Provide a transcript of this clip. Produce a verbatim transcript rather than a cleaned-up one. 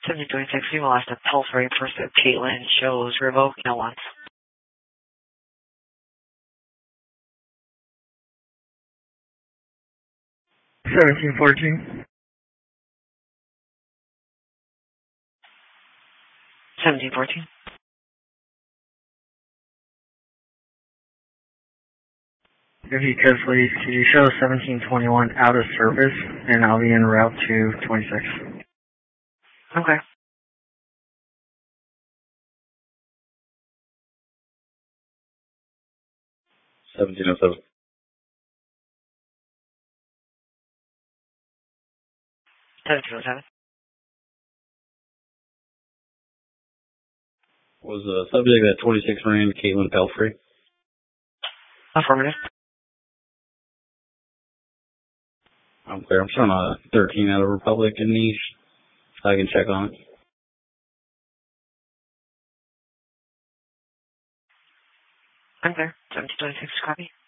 seventeen twenty-six, we lost a Pelfrey person. Caitlin shows revoke no one. seventeen fourteen. seventeen fourteen. If you could please, could you show seventeen twenty-one out of service, and I'll be en route to twenty-six. Okay. seventeen oh seven. seventeen oh seven. Was the subject at twenty-six Rand, Caitlin Pelfrey? Affirmative. I'm clear. I'm showing a thirteen out of Republic in niche. I can check on it. I'm there. seventeen twenty-six, copy.